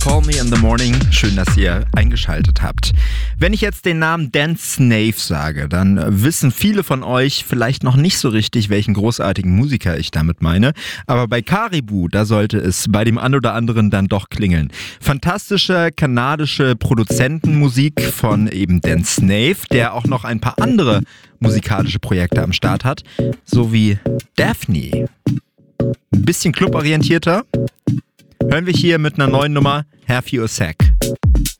Call Me in the Morning. Schön, dass ihr eingeschaltet habt. Wenn ich jetzt den Namen Dan Snave sage, dann wissen viele von euch vielleicht noch nicht so richtig, welchen großartigen Musiker ich damit meine. Aber bei Caribou, da sollte es bei dem einen oder anderen dann doch klingeln. Fantastische kanadische Produzentenmusik von eben Dan Snave, der auch noch ein paar andere musikalische Projekte am Start hat, so wie Daphne. Ein bisschen cluborientierter. Hören wir hier mit einer neuen Nummer Have You a Sec.